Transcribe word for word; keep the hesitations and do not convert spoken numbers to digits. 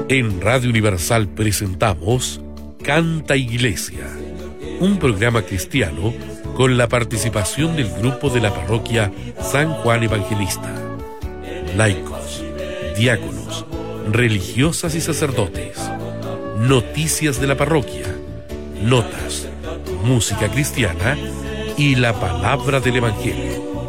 En Radio Universal presentamos Canta Iglesia, un programa cristiano con la participación del grupo de la parroquia San Juan Evangelista. Laicos, diáconos, religiosas y sacerdotes. Noticias de la parroquia, notas, música cristiana y la palabra del Evangelio.